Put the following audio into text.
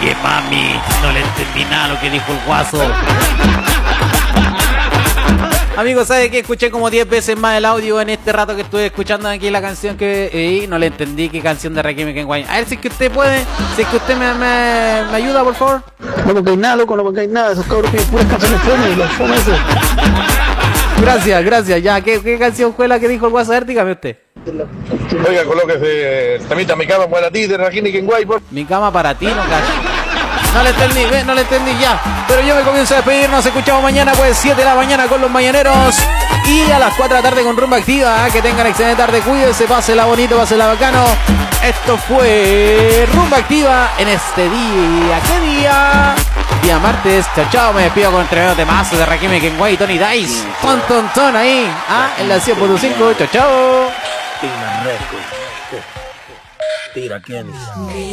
Oye, mami, no le entendí nada lo que dijo el guaso. Amigos, ¿sabe qué? Escuché como 10 veces más el audio en este rato que estuve escuchando aquí la canción y no le entendí qué canción de Rakim Kenway. A ver si es que usted puede, si es que usted me ayuda, por favor. No pongáis nada, loco, no pongáis nada. Esos cabros tienen puras canciones fome, los fome esos. Gracias. Ya, ¿qué canción fue la que dijo el guaso? A ver, dígame usted. Oiga, colóquese tamita mi cama para ti de Rakim Kenway, por. Mi cama para ti, no cacho. No le entendí ya. Pero yo me comienzo a despedir. Nos escuchamos mañana, pues 7 de la mañana con los mañaneros. Y a las 4 de la tarde con Rumba Activa. Que tengan excelente tarde. Cuídense, pásela bonito, pásela bacano. Esto fue Rumba Activa en este día. ¿Qué día? Día martes. Chao. Me despido con tremendo temazo de Rakim Kenway y Tony Dice. Ton ahí. En la 100.5. Chao. Tira Records. Tira Kenny.